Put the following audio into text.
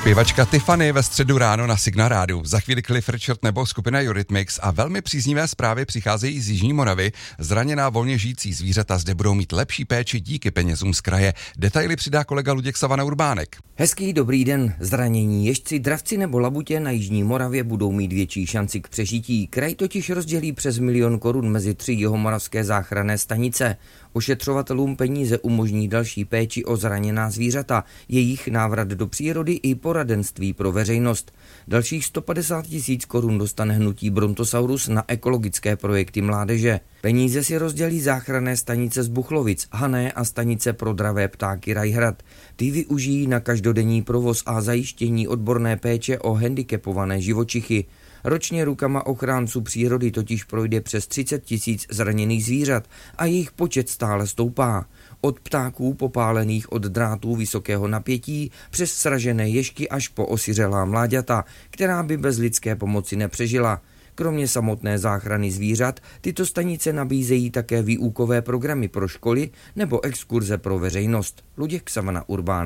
Zpěvačka Tiffany ve středu ráno na Signál Rádiu. Za chvíli Cliff Richard nebo skupina Eurythmics a velmi příznivé zprávy přicházejí z Jižní Moravy. Zraněná volně žijící zvířata zde budou mít lepší péči díky penězům z kraje. Detaily přidá kolega Luděk Savana Urbánek. Hezký dobrý den. Zranění ježci, dravci nebo labutě na Jižní Moravě budou mít větší šanci k přežití. Kraj totiž rozdělí přes 1 000 000 korun mezi 3 jihomoravské záchranné stanice. Ošetřovatelům peníze umožní další péči o zraněná zvířata, jejich návrat do přírody i poradenství pro veřejnost. Dalších 150 000 korun dostane hnutí Brontosaurus na ekologické projekty mládeže. Peníze si rozdělí záchranné stanice z Buchlovic, Hané a stanice pro dravé ptáky Rajhrad. Ty využijí na každodenní provoz a zajištění odborné péče o handicapované živočichy. Ročně rukama ochránců přírody totiž projde přes 30 000 zraněných zvířat a jejich počet stále stoupá. Od ptáků popálených od drátů vysokého napětí přes sražené ježky až po osiřelá mláďata, která by bez lidské pomoci nepřežila. Kromě samotné záchrany zvířat, tyto stanice nabízejí také výukové programy pro školy nebo exkurze pro veřejnost. Luděk Savana Urbánek.